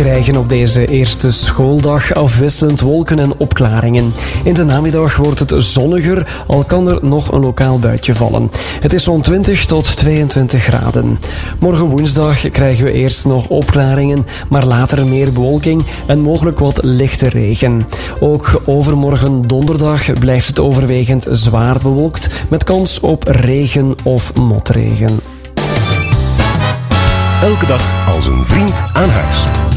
krijgen op deze eerste schooldag afwisselend wolken en opklaringen. In de namiddag wordt het zonniger, al kan er nog een lokaal buitje vallen. Het is zo'n 20 tot 22 graden. Morgen woensdag krijgen we eerst nog opklaringen, maar later meer bewolking en mogelijk wat lichte regen. Ook overmorgen donderdag blijft het overwegend zwaar bewolkt met kans op regen of motregen. Elke dag als een vriend aan huis.